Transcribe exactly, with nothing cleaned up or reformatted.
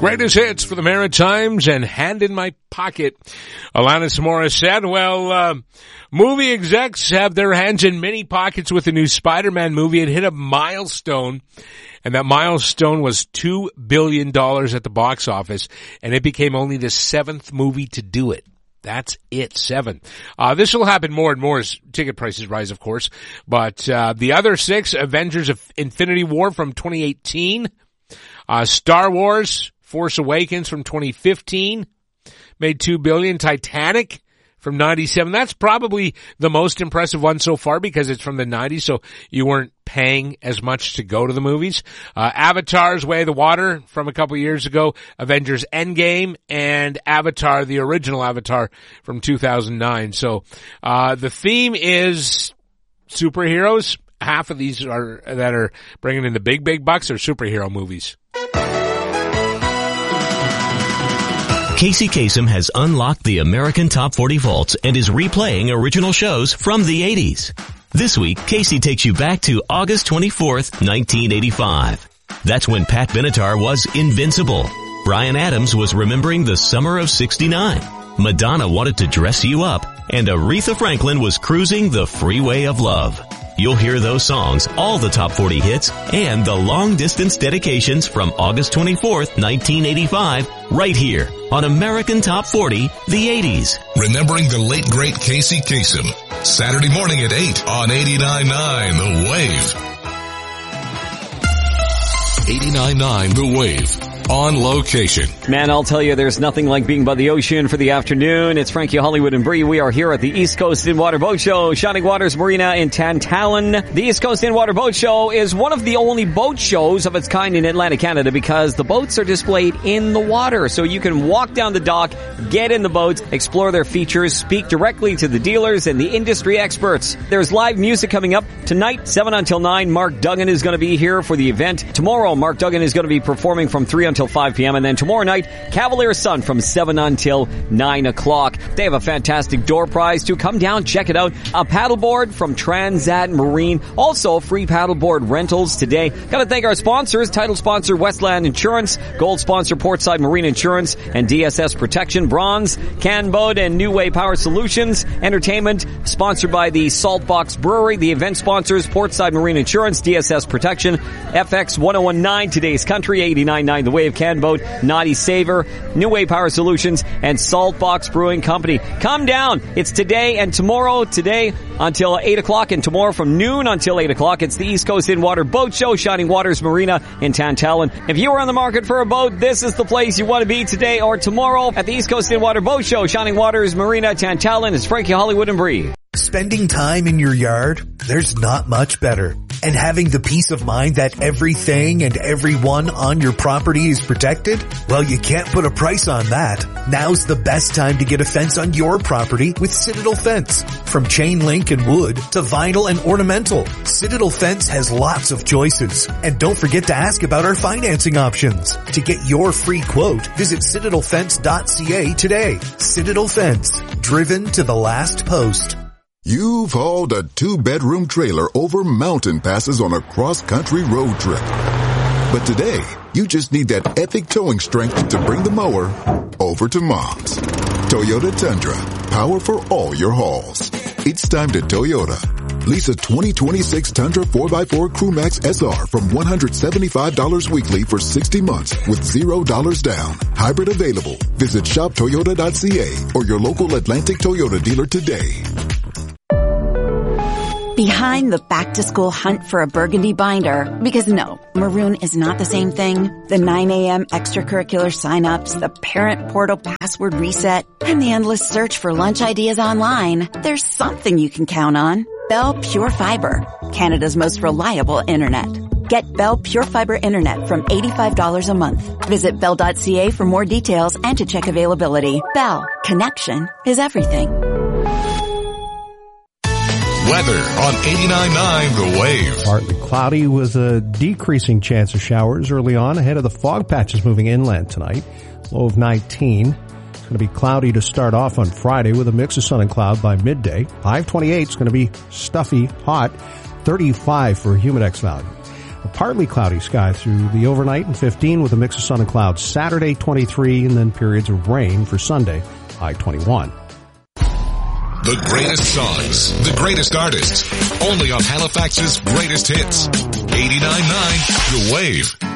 Greatest hits for the Maritimes and Hand in My Pocket. Alanis Morissette. Well, uh, movie execs have their hands in many pockets with the new Spider-Man movie. It hit a milestone, and that milestone was two billion dollars at the box office, and it became only the seventh movie to do it. That's it, seven. Uh, this will happen more and more as ticket prices rise, of course. But, uh, the other six, Avengers of Infinity War from twenty eighteen, uh, Star Wars, Force Awakens from twenty fifteen, made two billion dollars. Titanic from ninety-seven. That's probably the most impressive one so far because it's from the nineties, so you weren't paying as much to go to the movies. Uh, Avatar's Way of the Water from a couple years ago, Avengers Endgame, and Avatar, the original Avatar from two thousand nine. So, uh, the theme is superheroes. Half of these are, that are bringing in the big, big bucks are superhero movies. Casey Kasem has unlocked the American Top forty vaults and is replaying original shows from the eighties. This week, Casey takes you back to August twenty-fourth, nineteen eighty-five. That's when Pat Benatar was invincible. Bryan Adams was remembering the summer of sixty-nine. Madonna wanted to dress you up, and Aretha Franklin was cruising the freeway of love. You'll hear those songs, all the top forty hits, and the long-distance dedications from August twenty-fourth, nineteen eighty-five, right here on American Top forty, the eighties. Remembering the late, great Casey Kasem. Saturday morning at eight on eighty-nine point nine The Wave. eighty-nine point nine The Wave. On location. Man, I'll tell you, there's nothing like being by the ocean for the afternoon. It's Frankie Hollywood and Bree. We are here at the East Coast In-Water Boat Show, Shining Waters Marina in Tantallon. The East Coast In-Water Boat Show is one of the only boat shows of its kind in Atlantic Canada because the boats are displayed in the water. So you can walk down the dock, get in the boats, explore their features, speak directly to the dealers and the industry experts. There's live music coming up tonight, seven until nine. Mark Duggan is going to be here for the event. Tomorrow, Mark Duggan is going to be performing from three until five p.m. And then tomorrow night, Cavalier Sun from seven until nine o'clock. They have a fantastic door prize to come down, check it out. A paddleboard from Transat Marine. Also, free paddleboard rentals today. Gotta thank our sponsors. Title sponsor Westland Insurance. Gold sponsor Portside Marine Insurance and D S S Protection. Bronze, Canboat and New Way Power Solutions. Entertainment sponsored by the Saltbox Brewery. The event sponsors Portside Marine Insurance, D S S Protection, F X ten nineteen, Today's Country, eighty-nine point nine The Wave, Canboat, Naughty Saver, New Way Power Solutions, and Saltbox Brewing Company. Come down. It's today and tomorrow. Today until eight o'clock and tomorrow from noon until eight o'clock. It's the East Coast In-Water Boat Show, Shining Waters Marina in Tantallon. If you are on the market for a boat, this is the place you want to be today or tomorrow at the East Coast In-Water Boat Show, Shining Waters Marina, Tantallon. It's Frankie Hollywood and Bree. Spending time in your yard, there's not much better. And having the peace of mind that everything and everyone on your property is protected? Well, you can't put a price on that. Now's the best time to get a fence on your property with Citadel Fence. From chain link and wood to vinyl and ornamental, Citadel Fence has lots of choices. And don't forget to ask about our financing options. To get your free quote, visit citadel fence dot c a today. Citadel Fence, driven to the last post. You've hauled a two-bedroom trailer over mountain passes on a cross-country road trip. But today, you just need that epic towing strength to bring the mower over to Mom's. Toyota Tundra, power for all your hauls. It's time to Toyota. Lease a twenty twenty-six Tundra four by four Crewmax S R from one hundred seventy-five dollars weekly for sixty months with zero dollars down. Hybrid available. Visit shop toyota dot c a or your local Atlantic Toyota dealer today. Behind the back-to-school hunt for a burgundy binder, because no, maroon is not the same thing. The nine a.m. extracurricular sign-ups, the parent portal password reset, and the endless search for lunch ideas online. There's something you can count on. Bell Pure Fiber, Canada's most reliable internet. Get Bell Pure Fiber Internet from eighty-five dollars a month. Visit bell dot c a for more details and to check availability. Bell, connection is everything. Weather on eighty-nine point nine The Wave. Partly cloudy with a decreasing chance of showers early on ahead of the fog patches moving inland tonight. Low of nineteen. It's going to be cloudy to start off on Friday with a mix of sun and cloud by midday. High of twenty-eight. It's going to be stuffy, hot. thirty-five for a humidex value. A partly cloudy sky through the overnight and fifteen with a mix of sun and clouds. Saturday, twenty-three, and then periods of rain for Sunday, high twenty-one. The greatest songs, the greatest artists, only on Halifax's greatest hits. eighty-nine point nine The Wave.